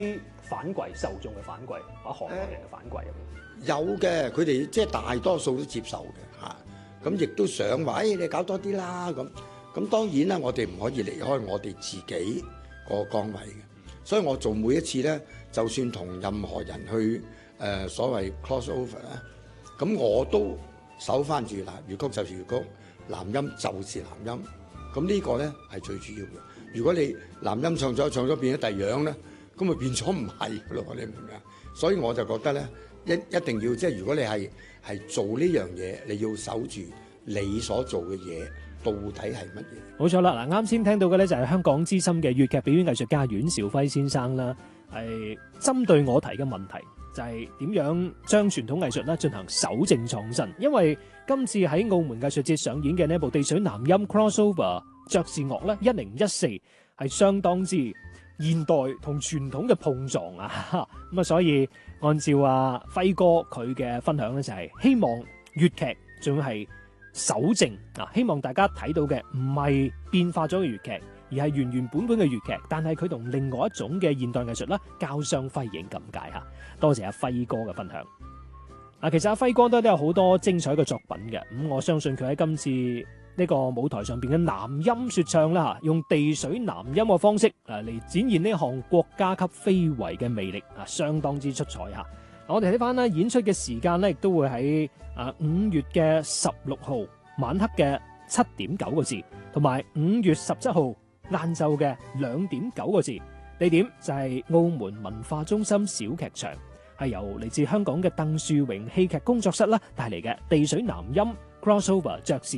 啲反饋受眾嘅反饋，或者行內人嘅反饋有嘅，佢哋即係大多數都接受嘅嚇。咁亦都想話，你搞多啲啦咁。咁當然啦，我哋唔可以離開我哋自己個崗位嘅。所以我做每一次咧，就算同任何人去所謂 cross over 咧，咁我都守翻住啦。粵曲就是粵曲，南音就是南音。咁呢個咧係最主要嘅。如果你南音唱咗變咗第二樣咧，咁咪變咗唔係咯？你明唔明啊？所以我就覺得咧，一定要即係如果你係做呢樣嘢，你要守住你所做嘅嘢到底係乜嘢？ 冇錯啦！嗱，啱先聽到嘅咧就係香港資深嘅粵劇表演藝術家阮兆輝先生啦，係針對我提嘅問題，就係點樣將傳統藝術咧進行守正創新。因為今次喺澳門藝術節上演嘅呢一部地水南音 crossover 爵士樂咧1014係相當之現代同傳統嘅碰撞啊！咁啊，所以按照阿輝哥佢嘅分享咧，就係希望粵劇仲係守正啊！希望大家睇到嘅唔係變化咗嘅粵劇，而係原本嘅粵劇，但係佢同另外一種嘅現代藝術啦交相輝映咁解嚇。多謝阿輝哥嘅分享。其實阿輝哥都有好多精彩嘅作品嘅，咁我相信佢喺今次呢個舞台上邊嘅南音説唱啦，用地水南音嘅方式嚟展現呢項國家級非遺嘅魅力啊，相當之出彩嚇。我哋睇翻咧演出嘅時間咧，亦都會喺5月嘅16號晚黑嘅7點9個字，同埋5月17號晏晝嘅2點9個字。地點就係澳門文化中心小劇場，係由嚟自香港嘅鄧樹榮戲劇工作室啦帶嚟嘅地水南音 crossover 爵士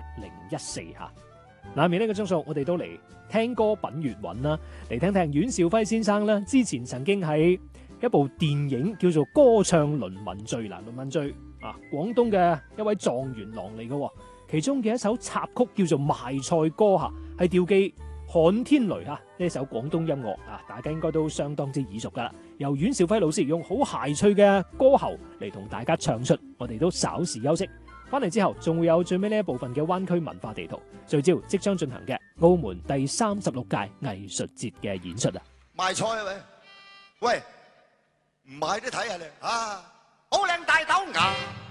1014嚇。下面呢個鐘數，我哋都嚟聽歌品粵韻啦，嚟聽聽阮兆輝先生啦。之前曾經喺一部電影叫做《歌唱倫文序》嗱，倫文序廣東嘅一位狀元郎嚟嘅，其中嘅一首插曲叫做《賣菜歌》嚇，係調寄旱天雷呢一首廣東音樂大家應該都相當之耳熟噶啦。由阮兆輝老師用好諧趣嘅歌喉嚟同大家唱出，我哋都稍事休息。翻嚟之後，仲會有最尾呢一部分嘅灣區文化地圖，聚焦即將進行嘅澳門第36屆藝術節嘅演出啊！ 賣菜啊喂，唔買都睇下你好靚大豆芽。